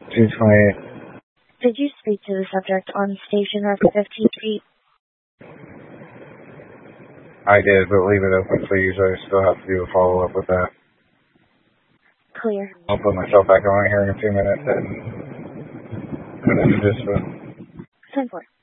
228. Did you speak to the subject on station or 15th Street? I did, but leave it open, please. I still have to do a follow-up with that. Clear. I'll put myself back on here in a few minutes and finish this one. 10-4.